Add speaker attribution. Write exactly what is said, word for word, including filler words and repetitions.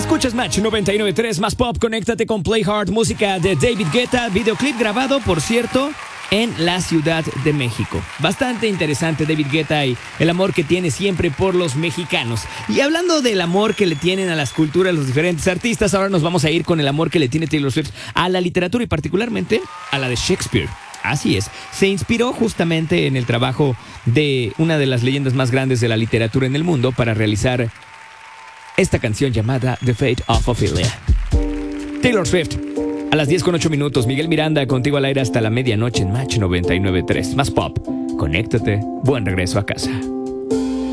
Speaker 1: Escuchas Match noventa y nueve punto tres más pop, conéctate con Play Hard, música de David Guetta, videoclip grabado, por cierto, en la Ciudad de México. Bastante interesante David Guetta y el amor que tiene siempre por los mexicanos. Y hablando del amor que le tienen a las culturas los diferentes artistas, ahora nos vamos a ir con el amor que le tiene Taylor Swift a la literatura y particularmente a la de Shakespeare. Así es, se inspiró justamente en el trabajo de una de las leyendas más grandes de la literatura en el mundo para realizar esta canción llamada The Fate of Ophelia. Taylor Swift, a las diez con ocho minutos, Miguel Miranda contigo al aire hasta la medianoche en Match noventa y nueve punto tres. Más pop, conéctate, buen regreso a casa.